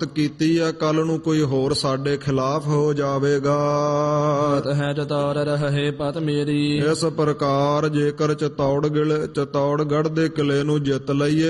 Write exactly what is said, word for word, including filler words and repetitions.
ਕੀਤੀ ਆ, ਕੱਲ ਨੂੰ ਕੋਈ ਹੋਰ ਸਾਡੇ ਖਿਲਾਫ ਹੋ ਜਾਵੇਗਾ। ਹੈ ਚਤੌੜ ਰਹੇ ਪਤ ਮੇਰੀ। ਇਸ ਪ੍ਰਕਾਰ ਜੇਕਰ ਚਤੌੜਗੜ੍ਹ ਚਤੌੜਗੜ੍ਹ ਦੇ ਕਿਲੇ ਨੂੰ ਜਿੱਤ ਲਈਏ